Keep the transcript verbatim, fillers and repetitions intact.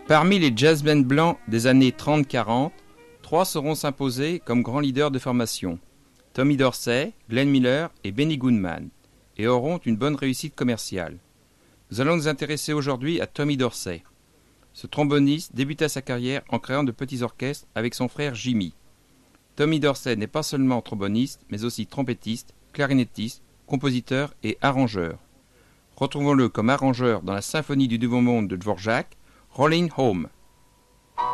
Parmi les jazz bands blancs des années trente quarante, trois sauront s'imposer comme grands leaders de formation. Tommy Dorsey, Glenn Miller et Benny Goodman, et auront une bonne réussite commerciale. Nous allons nous intéresser aujourd'hui à Tommy Dorsey. Ce tromboniste débuta sa carrière en créant de petits orchestres avec son frère Jimmy. Tommy Dorsey n'est pas seulement tromboniste, mais aussi trompettiste, clarinettiste, compositeur et arrangeur. Retrouvons-le comme arrangeur dans la Symphonie du Nouveau Monde de Dvorak, Rolling Home.